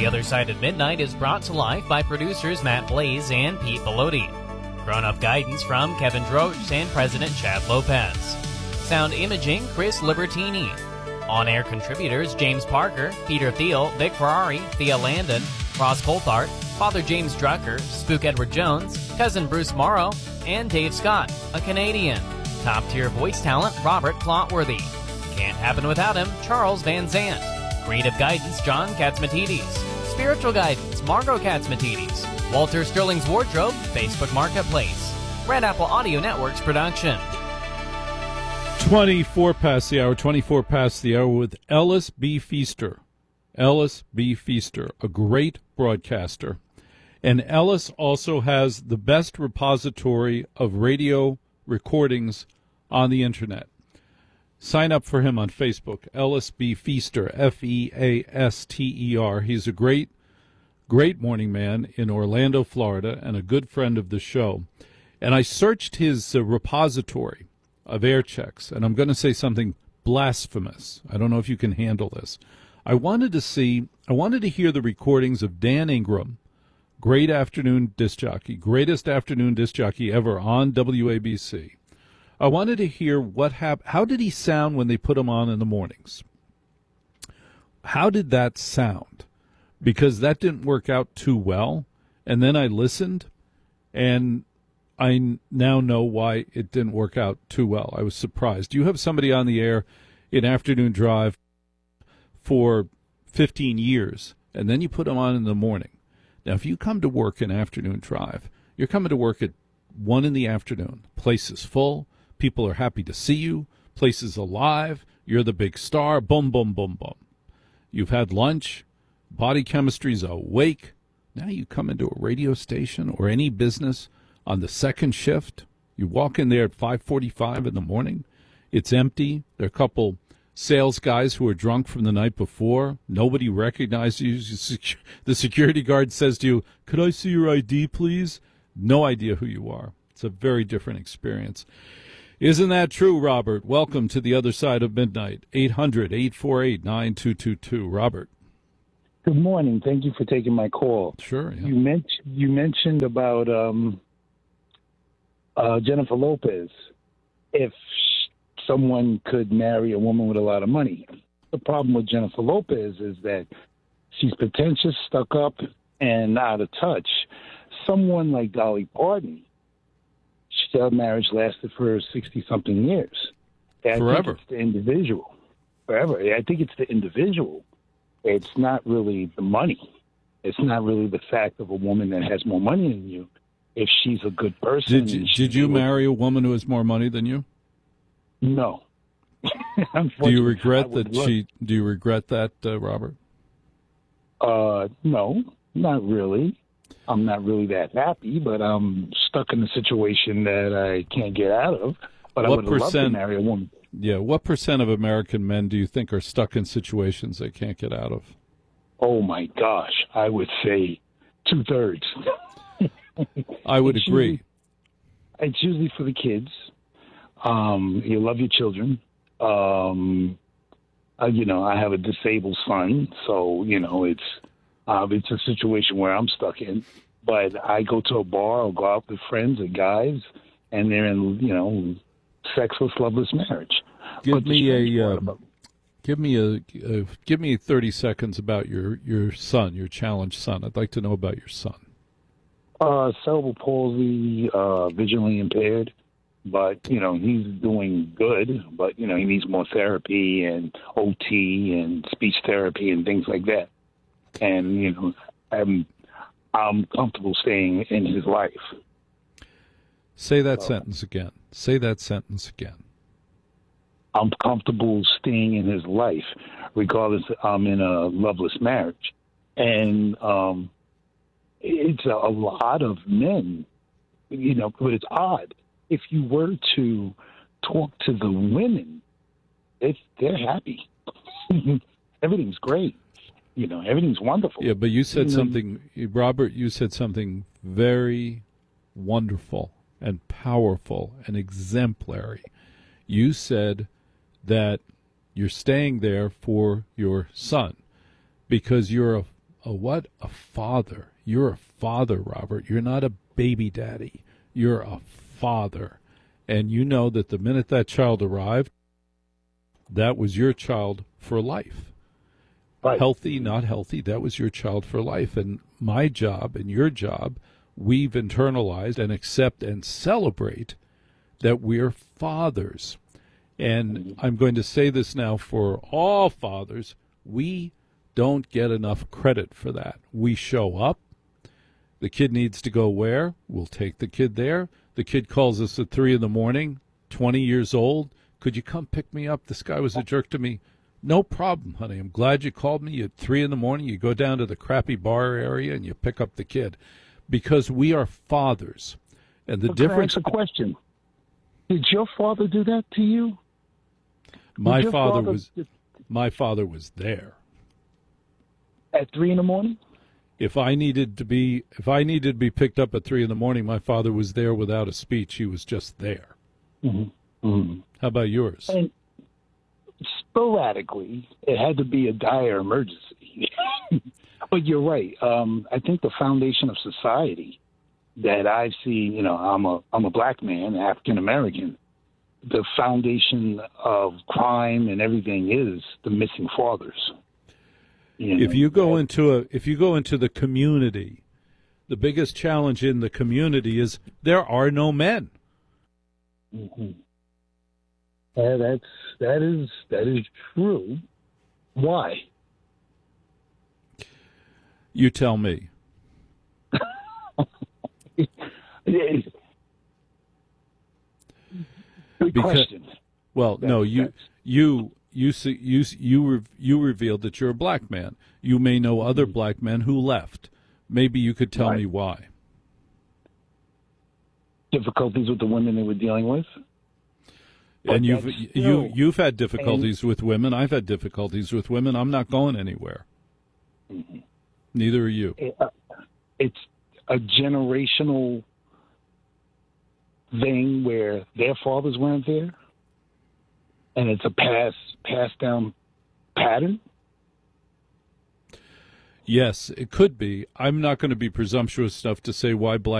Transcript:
The Other Side of Midnight is brought to life by producers Matt Blaze and Pete Bellotti. Grown-up guidance from Kevin Droche and President Chad Lopez. Sound imaging, Chris Libertini. On-air contributors James Parker, Peter Thiel, Vic Ferrari, Thea Landon, Ross Coulthart, Father James Drucker, Spook Edward Jones, Cousin Bruce Morrow, and Dave Scott, a Canadian. Top-tier voice talent Robert Clotworthy. Can't happen without him, Charles Van Zant. Creative guidance John Katzmatidis. Spiritual guidance Margot Katzmatidis. Walter Sterling's Wardrobe, Facebook Marketplace. Red Apple Audio Network's production. 24 past the hour with Ellis B. Feaster. Ellis B. Feaster, a great broadcaster. And Ellis also has the best repository of radio recordings on the Internet. Sign up for him on Facebook, Ellis B. Feaster, Feaster. He's a great morning man in Orlando, Florida, and a good friend of the show. And I searched his repository of air checks, and I'm going to say something blasphemous. I don't know if you can handle this. I wanted to hear the recordings of Dan Ingram, greatest afternoon disc jockey ever on WABC. I wanted to hear what happened. How did he sound when they put him on in the mornings? How did that sound? Because that didn't work out too well. And then I listened, and I now know why it didn't work out too well. I was surprised. You have somebody on the air in Afternoon Drive for 15 years, and then you put them on in the morning. Now, if you come to work in Afternoon Drive, you're coming to work at 1 in the afternoon. Place is full. People are happy to see you. Place is alive. You're the big star. Boom, boom, boom, boom. You've had lunch. Body chemistry's awake. Now you come into a radio station or any business on the second shift. You walk in there at 5:45 in the morning. It's empty. There are a couple sales guys who are drunk from the night before. Nobody recognizes you. The security guard says to you, "Could I see your ID, please?" No idea who you are. It's a very different experience. Isn't that true, Robert? Welcome to The Other Side of Midnight. 800-848-9222. Robert. Good morning. Thank you for taking my call. Sure. Yeah. You mentioned about Jennifer Lopez. If someone could marry a woman with a lot of money. The problem with Jennifer Lopez is that she's pretentious, stuck up, and out of touch. Someone like Dolly Parton, their marriage lasted for 60-something years. Forever. I think it's the individual. Forever. I think it's the individual. It's not really the money. It's not really the fact of a woman that has more money than you. If she's a good person. Did you marry a woman who has more money than you? No. Do you regret that Do you regret that, Robert? No, not really. I'm not really that happy, but I'm stuck in a situation that I can't get out of. But I would love to marry a woman. Yeah, what percent of American men do you think are stuck in situations they can't get out of? Oh, my gosh. I would say 2/3. I would agree. It's usually for the kids. You love your children. I have a disabled son, so, it's a situation where I'm stuck in. But I go to a bar or go out with friends or guys, and they're in, sexless, loveless marriage. Give me 30 seconds about your son, your challenged son. I'd like to know about your son. Cerebral palsy, visually impaired, but he's doing good. But he needs more therapy and OT and speech therapy and things like that. And I'm comfortable staying in his life. Say that sentence again. Say that sentence again. I'm comfortable staying in his life, regardless I'm in a loveless marriage. And it's a lot of men, but it's odd. If you were to talk to the women, they're happy. Everything's great. Everything's wonderful. Yeah, but you said something, Robert, you said something very wonderful and powerful and exemplary. You said that you're staying there for your son because you're what? A father. You're a father, Robert. You're not a baby daddy. You're a father. And you know that the minute that child arrived, that was your child for life. Right. Healthy, not healthy, that was your child for life. And my job and your job, we've internalized and accept and celebrate that we're fathers. And I'm going to say this now for all fathers, we don't get enough credit for that. We show up. The kid needs to go where? We'll take the kid there. The kid calls us at 3 a.m, 20 years old. Could you come pick me up? This guy was a jerk to me. No problem, honey. I'm glad you called me at 3 a.m. You go down to the crappy bar area and you pick up the kid. Because we are fathers. And the difference... Can I ask a question? Did your father do that to you? My father was there. At 3 a.m? If I needed to be picked up at 3 a.m, my father was there without a speech. He was just there. Mm-hmm. Mm-hmm. How about yours? And sporadically, it had to be a dire emergency. But you're right. I think the foundation of society that I've seen, I'm a black man, African American. The foundation of crime and everything is the missing fathers. If you go into the community, the biggest challenge in the community is there are no men. Mm-hmm. That is true. Why? You tell me. Good question. Well, no, you revealed that you're a black man. You may know other black men who left. Maybe you could tell me why. Difficulties with the women they were dealing with. And you've had difficulties with women. I've had difficulties with women. I'm not going anywhere. Mm-hmm. Neither are you. It's a generational thing where their fathers weren't there, and it's a passed down pattern. Yes, it could be. I'm not going to be presumptuous enough to say why black